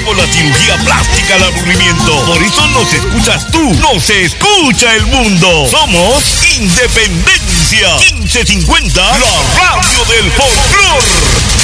hacemos la cirugía plástica al aburrimiento. Por eso nos escuchas tú, nos escucha el mundo. Somos Independencia 1550, la radio del folclor.